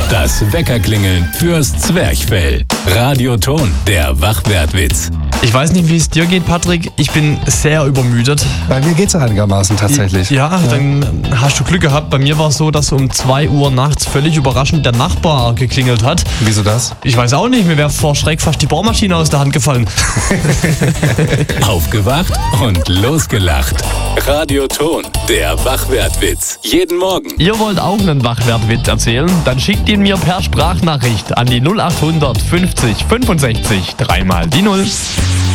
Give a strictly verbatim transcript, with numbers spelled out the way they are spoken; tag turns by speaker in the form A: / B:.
A: Das Weckerklingeln fürs Zwerchfell. Radioton, der Wachwertwitz.
B: Ich weiß nicht, wie es dir geht, Patrick. Ich bin sehr übermüdet.
C: Bei mir geht es einigermaßen tatsächlich.
B: Ja, ja, dann hast du Glück gehabt. Bei mir war es so, dass um zwei Uhr nachts völlig überraschend der Nachbar geklingelt hat.
C: Wieso das?
B: Ich weiß auch nicht, mir wäre vor Schreck fast die Bohrmaschine aus der Hand gefallen.
A: Aufgewacht und losgelacht. Radioton, der Wachwertwitz. Jeden Morgen.
B: Ihr wollt auch einen Wachwertwitz erzählen? Dann schickt ihn mir per Sprachnachricht an die null acht hundert fünfzig fünfundsechzig dreimal die null.